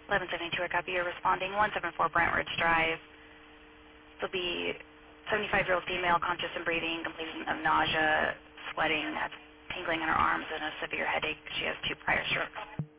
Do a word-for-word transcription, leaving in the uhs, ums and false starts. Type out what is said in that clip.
eleven seventy-two, I copy. You're responding. one seventy-four Brent Ridge Drive. There'll be seventy-five-year-old female, conscious and breathing, complaining of nausea, sweating, tingling in her arms, and a severe headache. She has two prior strokes.